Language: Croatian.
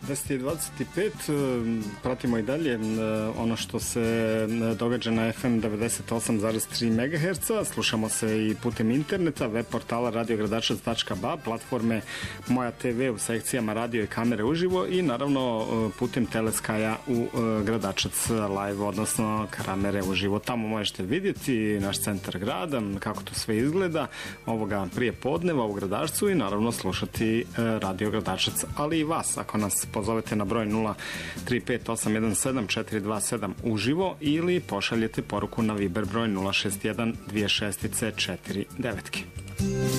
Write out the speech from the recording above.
10:25, pratimo i dalje ono što se događa na FM 98,3 MHz, slušamo se i putem interneta, web portala radiogradačac.ba, platforme Moja TV u sekcijama radio i kamere uživo i naravno putem Teleskaja u Gradačac live, odnosno kamere uživo. Tamo možete vidjeti naš centar grada, kako to sve izgleda ovoga prije podneva u Gradačcu i naravno slušati Radio Gradačac, ali i vas ako nas pozovete na broj 035817427 uživo ili pošaljete poruku na Viber broj 061 26 49.